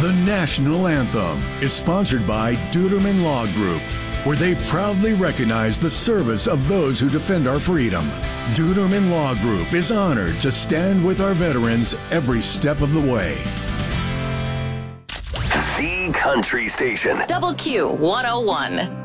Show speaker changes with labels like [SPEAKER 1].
[SPEAKER 1] The national anthem is sponsored by Duderman Law Group, where they proudly recognize the service of those who defend our freedom. Duderman Law Group is honored to stand with our veterans every step of the way.
[SPEAKER 2] The Country Station.
[SPEAKER 3] Double Q 101.